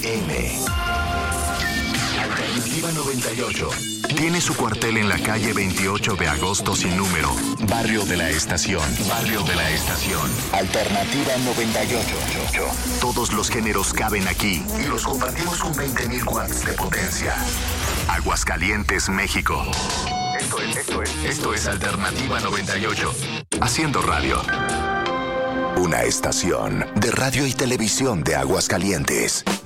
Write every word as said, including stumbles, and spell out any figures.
M. Alternativa noventa y ocho. Tiene su cuartel en la calle veintiocho de agosto sin número. Barrio de la Estación. Barrio de la Estación. Alternativa noventa y ocho. Todos los géneros caben aquí y los compartimos con veinte mil watts de potencia. Aguascalientes, México. Esto es, esto es, esto es Alternativa noventa y ocho. Haciendo radio. Una estación de radio y televisión de Aguascalientes.